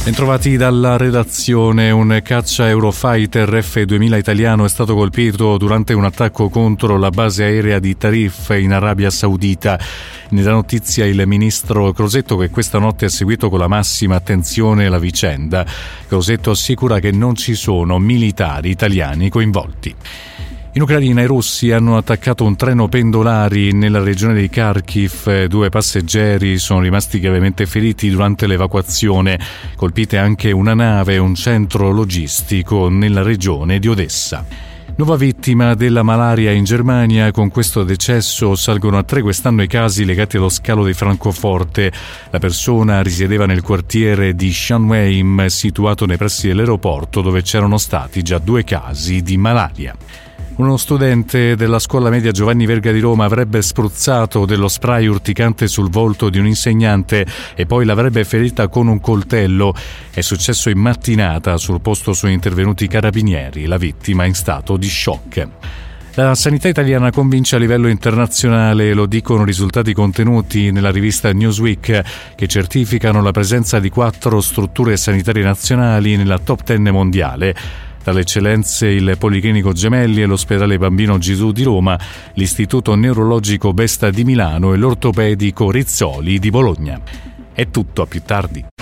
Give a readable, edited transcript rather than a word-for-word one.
Bentrovati dalla redazione. Un caccia Eurofighter F2000 italiano è stato colpito durante un attacco contro la base aerea di Tarif in Arabia Saudita. Nella notizia il ministro Crosetto, che questa notte ha seguito con la massima attenzione la vicenda. Crosetto assicura che non ci sono militari italiani coinvolti. In Ucraina i russi hanno attaccato un treno pendolari nella regione di Kharkiv. 2 passeggeri sono rimasti gravemente feriti durante l'evacuazione. Colpite anche una nave e un centro logistico nella regione di Odessa. Nuova vittima della malaria in Germania. Con questo decesso salgono a 3 quest'anno i casi legati allo scalo di Francoforte. La persona risiedeva nel quartiere di Schönheim, situato nei pressi dell'aeroporto, dove c'erano stati già 2 casi di malaria. Uno studente della scuola media Giovanni Verga di Roma avrebbe spruzzato dello spray urticante sul volto di un insegnante e poi l'avrebbe ferita con un coltello. È successo in mattinata. Sul posto sono intervenuti i carabinieri. La vittima è in stato di shock. La sanità italiana convince a livello internazionale, lo dicono risultati contenuti nella rivista Newsweek, che certificano la presenza di 4 strutture sanitarie nazionali nella top 10 mondiale. Tra le eccellenze il Policlinico Gemelli e l'Ospedale Bambino Gesù di Roma, l'Istituto Neurologico Besta di Milano e l'Ortopedico Rizzoli di Bologna. È tutto, a più tardi.